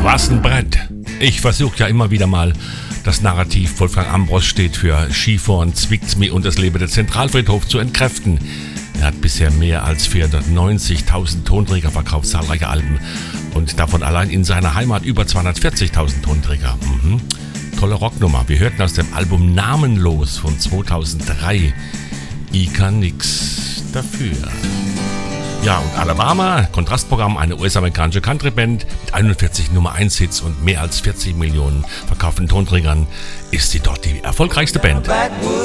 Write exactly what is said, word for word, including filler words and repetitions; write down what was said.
Was ein Brett. Ich versuche ja immer wieder mal das Narrativ Wolfgang Ambros steht für Skifahren, zwickt's mir und das Leben der Zentralfriedhof zu entkräften. Er hat bisher mehr als vierhundertneunzigtausend Tonträger verkauft, zahlreiche Alben und davon allein in seiner Heimat über zweihundertvierzigtausend Tonträger. Mhm. Tolle Rocknummer. Wir hörten aus dem Album Namenlos von zweitausenddrei. Ich kann nix dafür. Ja, und Alabama, Kontrastprogramm, eine U S-amerikanische Country-Band mit einundvierzig Nummer eins Hits und mehr als vierzig Millionen verkauften Tonträgern, ist sie dort die erfolgreichste Band.